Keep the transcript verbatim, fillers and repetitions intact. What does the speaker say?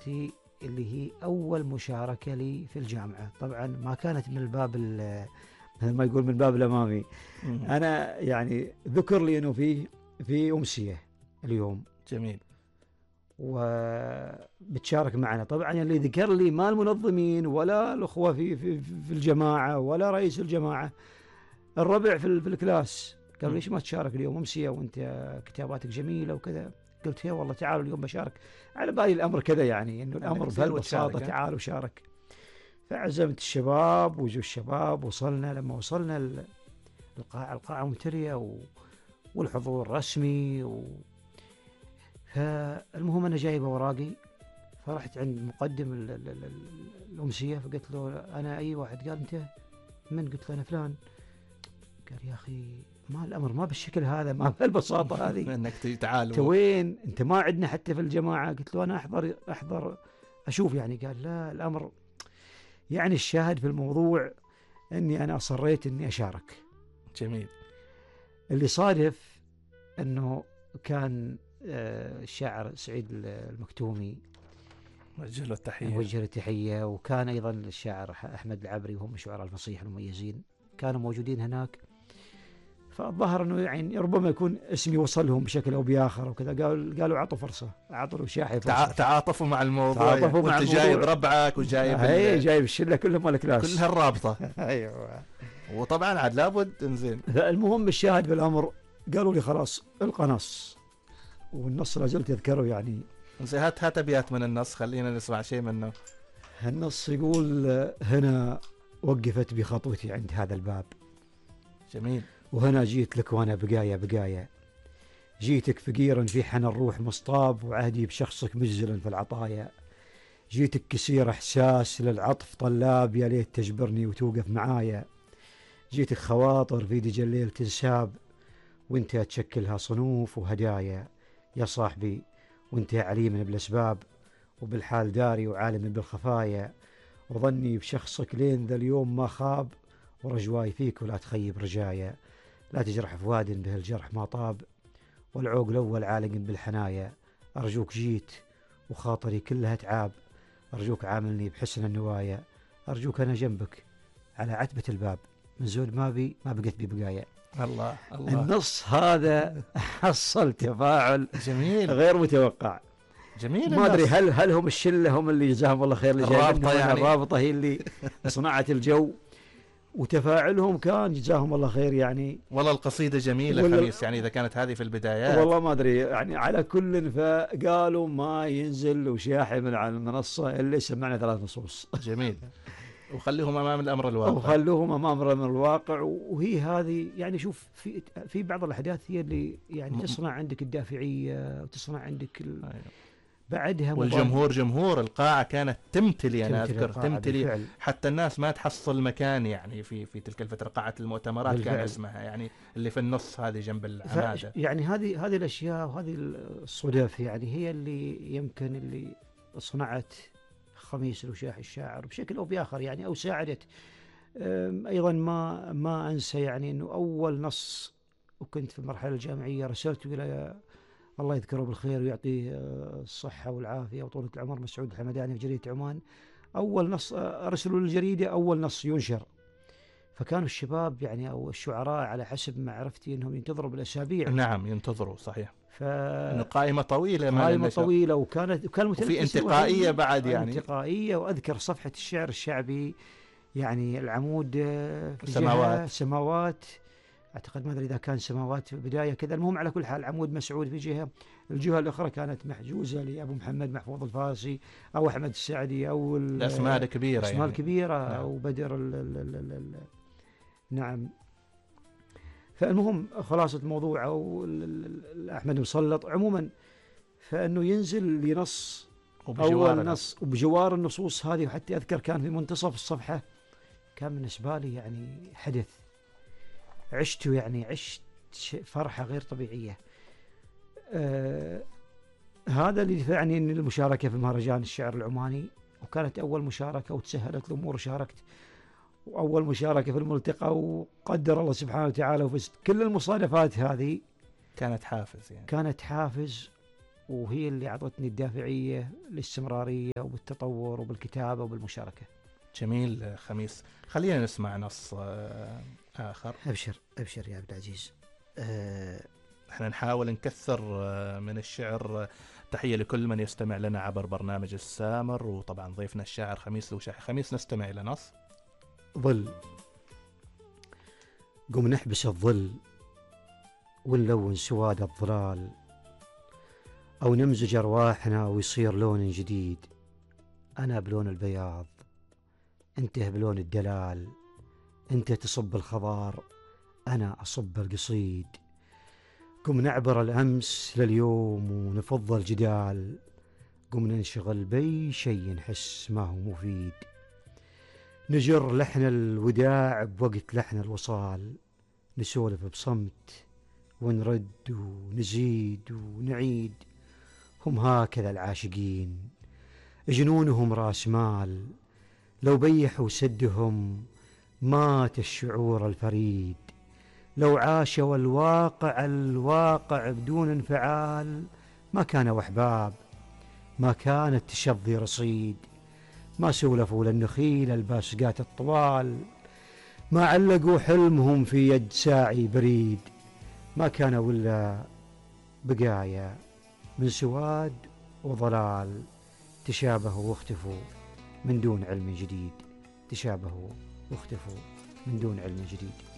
مشاركتي اللي هي أول مشاركة لي في الجامعة. طبعا ما كانت من الباب ما يقول من الباب الأمامي. أنا يعني ذكر لي أنه في في أمسية اليوم. جميل. وبتشارك معنا. طبعا اللي ذكر لي ما المنظمين ولا الأخوة في, في, في الجماعة ولا رئيس الجماعة، الربع في, في الكلاس. قال ليش ما تشارك اليوم أمسية وانت كتاباتك جميلة وكذا؟ قلت يا والله تعالوا اليوم بشارك، على بالي الأمر كذا يعني إنه الأمر بهالبساطة تعالوا شارك. فعزمت الشباب وجو الشباب، وصلنا لما وصلنا القاعة القاعة ممتلئة والحضور رسمي و... فالمهم أنا جايب أوراقي، فرحت عند مقدم ال ال ال الأمسية فقلت له أنا أي واحد. قال أنت من؟ قلت له أنا فلان. قال يا أخي ما الأمر ما بالشكل هذا، ما بالبساطة هذه. انك تعال انت وين؟ انت ما عندنا حتى في الجماعة. قلت له انا احضر احضر اشوف يعني. قال لا الامر يعني الشاهد في الموضوع اني انا اصريت اني اشارك. جميل. اللي صادف انه كان الشاعر سعيد المكتومي وجه له التحية، وجه له التحية، وكان ايضا الشاعر احمد العبري، وهم شعراء الفصيح المميزين كانوا موجودين هناك. فالظهر انه يعني ربما يكون اسمي وصلهم بشكل او باخر وكذا. قالوا قالوا اعطوا فرصه، اعطوا له شاحي فرصه. تعاطفوا مع الموضوع. تعاطفوا مع وانت جايب ربعك وجايب اي جايب الشله كلهم مال كلاس، كل هالرابطه. ايوه. وطبعا عاد لابد انزين. المهم الشاهد بالامر قالوا لي خلاص القى نص، والنص لا زلت اذكره يعني. زين هات هات ابيات من النص، خلينا نسمع شيء منه. النص يقول هنا وقفت بخطوتي عند هذا الباب. جميل. وهنا جيت لك وانا بقايا بقايا، جيتك فقيرا في حنى الروح مصطاب، وعهدي بشخصك مجزلا في العطايا. جيتك كسير احساس للعطف طلاب، يا ليت تجبرني وتوقف معايا. جيتك خواطر في دجى الليل تنساب، وانت تشكلها صنوف وهدايا. يا صاحبي وانت عليم بالاسباب، وبالحال داري وعالم بالخفايا. وظني بشخصك لين ذا اليوم ما خاب، ورجواي فيك ولا تخيب رجايا. لا تجرح فؤاد به الجرح ما طاب، والعوق الأول عالق بالحنايا. أرجوك جيت وخاطري كلها تعاب، أرجوك عاملني بحسن النوايا. أرجوك أنا جنبك على عتبة الباب، من زود ما بي ما بقيت بي بقايا. الله الله. النص هذا حصل تفاعل جميل غير متوقع. جميل. ما أدري هل هل هم الشلة هم اللي جزاهم الله خير اللي الرابطة يعني. الرابطة هي اللي صنعت الجو وتفاعلهم كان جزاهم الله خير يعني. والله القصيدة جميلة خميس، يعني إذا كانت هذه في البدايات والله ما أدري يعني. على كل فقالوا ما ينزل وشاحي من على المنصة اللي سمعنا ثلاث نصوص. جميل. وخليهم أمام الأمر الواقع، وخلوهم أمام الأمر الواقع. وهي هذه يعني شوف في في بعض الأحداث هي اللي يعني تصنع عندك الدافعية وتصنع عندك ال... أيوة. بعدها والجمهور جمهور القاعة كانت تمتلي. أنا أذكر تمتلي بالفعل. حتى الناس ما تحصل مكان يعني في في تلك الفترة. قاعة المؤتمرات بالفعل. كان اسمها يعني اللي في النص هذه جنب العمادة. يعني هذه هذه الأشياء وهذه الصدف يعني هي اللي يمكن اللي صنعت خميس الوشاحي الشاعر بشكل أو بآخر يعني، أو ساعدت. أيضا ما ما أنسى يعني أنه أول نص وكنت في المرحلة الجامعية رسلته إلى الله يذكره بالخير ويعطيه الصحة والعافية وطولة العمر مسعود الحمداني في جريدة عمان. أول نص أرسله للجريدة، أول نص ينشر. فكانوا الشباب يعني أو الشعراء على حسب معرفتي أنهم ينتظروا بالأسابيع. نعم ينتظروا صحيح. ف... إنه قائمة طويلة قائمة طويلة وكانت وكان وفي انتقائية بعد يعني. انتقائية. وأذكر صفحة الشعر الشعبي يعني العمود في سماوات سماوات أعتقد ما أدري إذا كان سماوات بداية كذا. المهم على كل حال عمود مسعود في جهة، الجهة الأخرى كانت محجوزة لأبو محمد محفوظ الفارسي أو أحمد السعدي أو الأسماء الكبيرة الأسماء يعني. الكبيرة نعم. أو بدر ال ال ال ال ال نعم. فالمهم خلاصة الموضوع أو أحمد مسلط عموما، فإنه ينزل لنص أول نص وبجوار النصوص هذه. وحتى أذكر كان في منتصف الصفحة كان بالنسبة لي يعني حدث عشته يعني عشت فرحة غير طبيعية. آه هذا اللي دفعني إن المشاركة في مهرجان الشعر العماني، وكانت أول مشاركة وتسهلت الأمور وشاركت، وأول مشاركة في الملتقى وقدر الله سبحانه وتعالى وفزت. كل المصادفات هذه كانت حافز يعني. كانت حافز وهي اللي أعطتني الدافعية للاستمرارية وبالتطور وبالكتابة وبالمشاركة. جميل خميس، خلينا نسمع نص آخر. أبشر أبشر يا عبد العزيز. أه احنا نحاول نكثر من الشعر. تحية لكل من يستمع لنا عبر برنامج السامر، وطبعا ضيفنا الشاعر خميس لوشاحي. خميس، نستمع إلى نص. ظل. قم نحبس الظل ونلون سواد الظلال، أو نمزج أرواحنا ويصير لون جديد. أنا بلون البياض، أنت بلون الدلال. أنت تصب الخضار، أنا أصب القصيد. قم نعبر الأمس لليوم ونفض الجدال. قم ننشغل بأي شيء نحس ما هو مفيد. نجر لحن الوداع بوقت لحن الوصال. نسولف بصمت ونرد ونزيد ونعيد. هم هكذا العاشقين، جنونهم راس مال. لو بيحوا سدهم مات الشعور الفريد. لو عاشوا الواقع الواقع بدون انفعال، ما كانوا أحباب، ما كانت تشظي رصيد. ما سولفوا للنخيل الباسقات الطوال، ما علقوا حلمهم في يد ساعي بريد. ما كانوا إلا بقايا من سواد وضلال، تشابهوا واختفوا من دون علم جديد. تشابهوا واختفوا من دون علم جديد.